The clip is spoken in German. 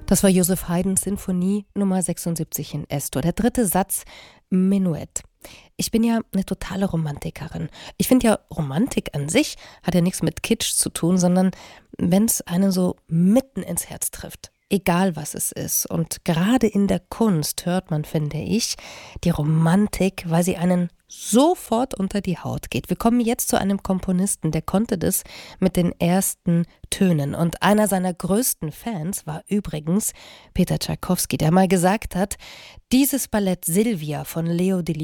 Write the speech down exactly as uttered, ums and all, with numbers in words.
Das war Joseph Haydns Sinfonie Nummer sechsundsiebzig in Es-Dur. Der dritte Satz, Menuett. Ich bin ja eine totale Romantikerin. Ich finde ja, Romantik an sich hat ja nichts mit Kitsch zu tun, sondern wenn es einen so mitten ins Herz trifft. Egal was es ist. Und gerade in der Kunst hört man, finde ich, die Romantik, weil sie einen sofort unter die Haut geht. Wir kommen jetzt zu einem Komponisten, der konnte das mit den ersten Tönen. Und einer seiner größten Fans war übrigens Peter Tschaikowski, der mal gesagt hat, dieses Ballett Silvia von Leo Delis